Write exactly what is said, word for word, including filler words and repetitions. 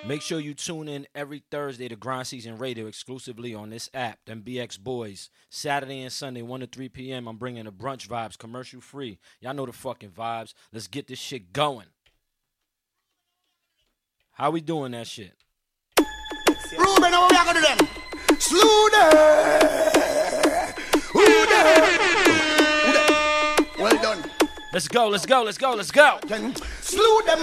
Make sure you tune in every Thursday to Grind Season Radio exclusively on this app. Them B X Boys. Saturday and Sunday, one to three p.m. I'm bringing the brunch vibes, commercial free. Y'all know the fucking vibes. Let's get this shit going. How we doing that shit? Ruben, how we are gonna do them? Slew them! Who them? Who them? Well done. Let's go, let's go, let's go, let's go. Slew them